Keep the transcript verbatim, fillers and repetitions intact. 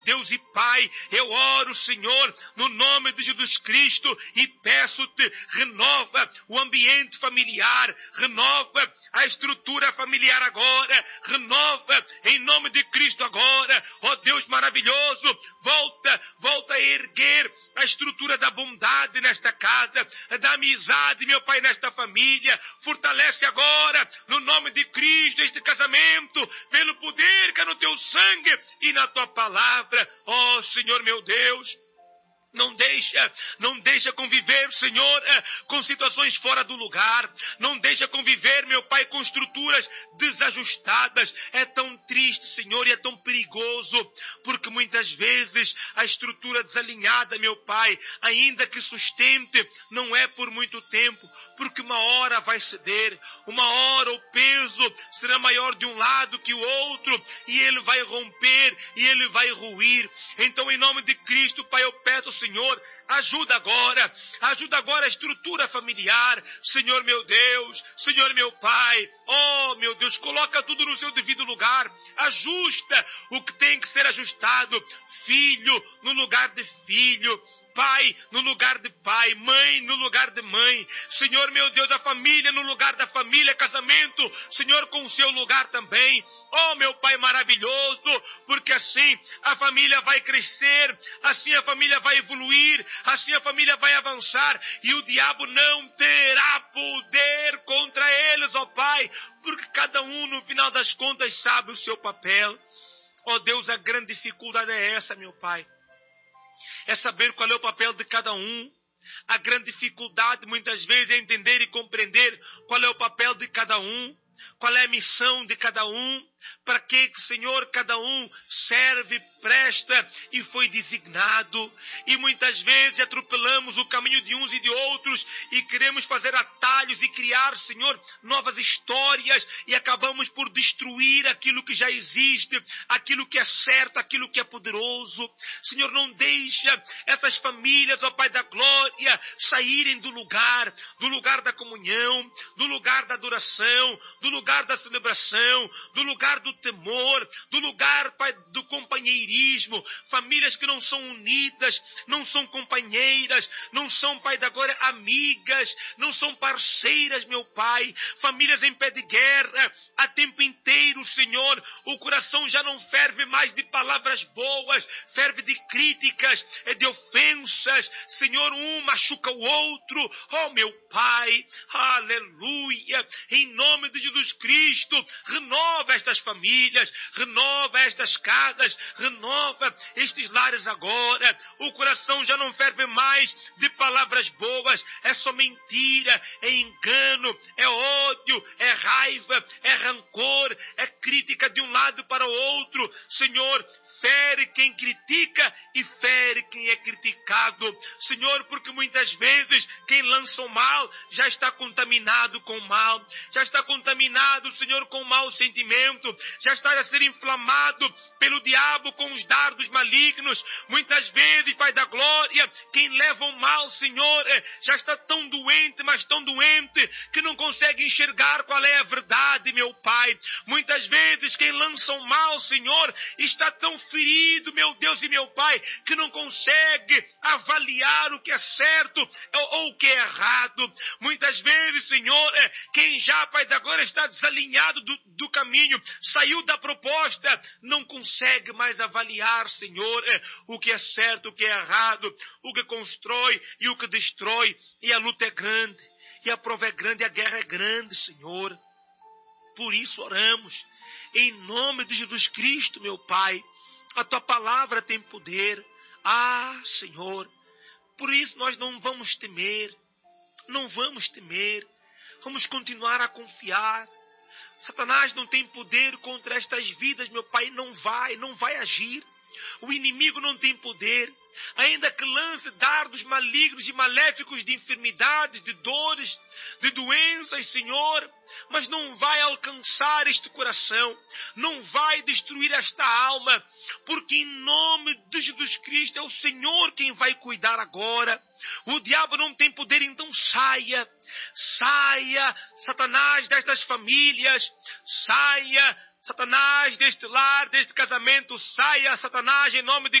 Deus e Pai, eu oro, Senhor, no nome de Jesus Cristo e peço-te, renova o ambiente familiar, renova a estrutura familiar agora, renova em nome de Cristo agora, ó Deus maravilhoso, volta, volta a erguer a estrutura da bondade nesta casa, da amizade, meu Pai, nesta família, fortalece agora, no nome de Cristo, este casamento, pelo poder que é no teu sangue e na tua palavra. Ó oh, Senhor meu Deus, não deixa, não deixa conviver, Senhor, com situações fora do lugar. Não deixa conviver, meu Pai, com estruturas desajustadas. É tão triste, Senhor, e é tão perigoso, porque muitas vezes a estrutura desalinhada, meu Pai, ainda que sustente, não é por muito tempo, porque uma hora vai ceder, uma hora o peso será maior de um lado que o outro, e ele vai romper, e ele vai ruir. Então, em nome de Cristo, Pai, eu peço, Senhor, ajuda agora, ajuda agora a estrutura familiar, Senhor meu Deus, Senhor meu Pai, oh meu Deus, coloca tudo no seu devido lugar, ajusta o que tem que ser ajustado, filho no lugar de filho, pai no lugar de pai, mãe no lugar de mãe, Senhor meu Deus, a família no lugar da família, casamento, Senhor, com o seu lugar também. Oh meu Pai maravilhoso, porque assim a família vai crescer, assim a família vai evoluir, assim a família vai avançar e o diabo não terá poder contra eles, ó Pai, porque cada um no final das contas sabe o seu papel. Ó Deus, a grande dificuldade é essa, meu Pai. É saber qual é o papel de cada um. A grande dificuldade muitas vezes é entender e compreender qual é o papel de cada um, qual é a missão de cada um, para que, Senhor, cada um serve, presta e foi designado. E muitas vezes atropelamos o caminho de uns e de outros e queremos fazer atalhos e criar, Senhor, novas histórias e acabamos por destruir aquilo que já existe, aquilo que é certo, aquilo que é poderoso. Senhor, não deixa essas famílias, ó Pai da glória, saírem do lugar, do lugar da comunhão, do lugar da adoração, do lugar da celebração, do lugar do temor, do lugar, Pai, do companheirismo, famílias que não são unidas, não são companheiras, não são, Pai da glória, amigas, não são parceiras, meu Pai, famílias em pé de guerra, a tempo inteiro, Senhor, o coração já não ferve mais de palavras boas, ferve de críticas, de ofensas, Senhor, um machuca o outro, oh meu Pai, aleluia, em nome de Jesus Cristo, renova estas famílias, renova estas casas, renova estes lares agora. O coração já não ferve mais de palavras boas, é só mentira, é engano, é ódio, é raiva, é rancor, é crítica de um lado para o outro. Senhor, fere quem critica e fere quem é criticado. Senhor, porque muitas vezes quem lança o mal já está contaminado com o mal, já está contaminado, Senhor, com o mau sentimento, já está a ser inflamado pelo diabo com os dardos malignos. Muitas vezes, Pai da glória, quem leva o mal, Senhor, já está tão doente, mas tão doente, que não consegue enxergar qual é a verdade, meu Pai. Muitas vezes quem lança o mal, Senhor, está tão ferido, meu Deus e meu Pai, que não consegue avaliar o que é certo ou o que é errado. Muitas vezes, Senhor, quem já, Pai da glória, está desalinhado do, do caminho, saiu da proposta, não consegue mais avaliar, Senhor, o que é certo, o que é errado, o que constrói e o que destrói. E a luta é grande, e a prova é grande, e a guerra é grande, Senhor. Por isso oramos, em nome de Jesus Cristo, meu Pai. A Tua palavra tem poder. Ah, Senhor, por isso nós não vamos temer, não vamos temer, vamos continuar a confiar. Satanás não tem poder contra estas vidas, meu Pai, não vai, não vai agir. O inimigo não tem poder. ainda que lance dardos malignos e maléficos de enfermidades, de dores, de doenças, Senhor, mas não vai alcançar este coração, não vai destruir esta alma, porque em nome de Jesus Cristo é o Senhor quem vai cuidar agora. O diabo não tem poder, então saia, saia, Satanás, destas famílias, saia, Satanás, deste lar, deste casamento, saia, Satanás, em nome de